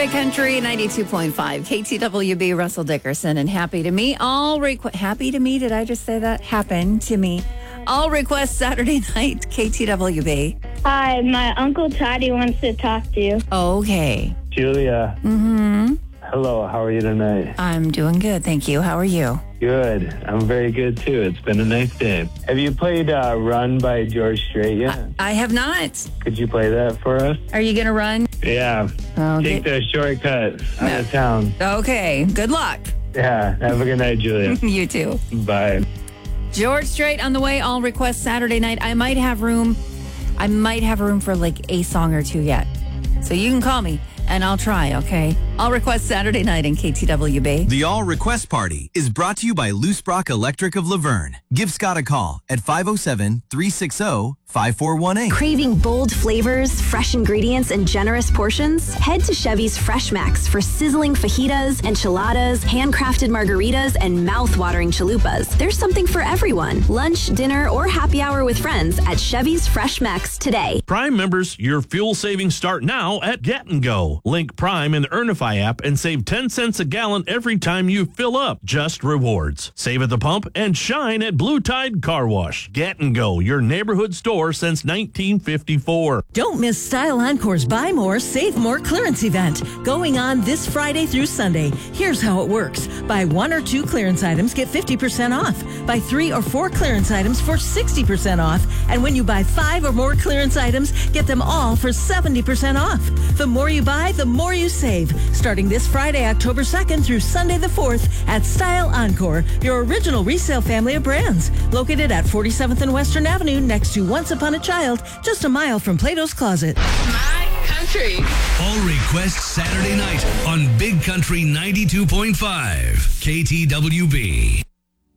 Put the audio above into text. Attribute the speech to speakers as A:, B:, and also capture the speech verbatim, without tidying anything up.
A: Big Country ninety-two point five, K T W B, Russell Dickerson, and Happy to Me. All requ- Happy to Me? Did I just say that? Happened to me. All requests Saturday night, K T W B.
B: Hi, my Uncle Toddy wants to talk to you.
A: Okay.
C: Julia.
A: Mm-hmm.
C: Hello, how are you tonight?
A: I'm doing good, thank you. How are you?
C: Good. I'm very good, too. It's been a nice day. Have you played uh, Run by George Strait yet?
A: I, I have not.
C: Could you play that for us?
A: Are you going to run?
C: Yeah.
A: Okay.
C: Take the shortcut out
A: No.
C: of town.
A: Okay. Good luck.
C: Yeah. Have a good night, Julia.
A: You too.
C: Bye.
A: George Strait on the way. All requests Saturday night. I might have room. I might have room for like a song or two yet. So you can call me and I'll try, okay? All requests Saturday night in K T W B.
D: The All Request Party is brought to you by Loose Brock Electric of Laverne. Give Scott a call at five oh seven, three six oh, five four one eight.
E: Craving bold flavors, fresh ingredients, and generous portions? Head to Chevy's Fresh Max for sizzling fajitas, enchiladas, handcrafted margaritas, and mouth-watering chalupas. There's something for everyone. Lunch, dinner, or happy hour with friends at Chevy's Fresh Max today.
F: Prime members, your fuel savings start now at Get and Go. Link Prime in the Earnify app and save ten cents a gallon every time you fill up. Just rewards. Save at the pump and shine at Blue Tide Car Wash. Get and Go, your neighborhood store since nineteen fifty-four.
G: Don't miss Style Encore's Buy More, Save More clearance event going on this Friday through Sunday. Here's how it works. Buy one or two clearance items, get fifty percent off. Buy three or four clearance items for sixty percent off. And when you buy five or more clearance items, get them all for seventy percent off. The more you buy, the more you save. Starting this Friday, October second through Sunday the fourth at Style Encore, your original resale family of brands. Located at forty-seventh and Western Avenue next to Once Upon a Child, just a mile from Plato's Closet.
H: My country.
I: All requests Saturday night on Big Country ninety-two point five, K T W B.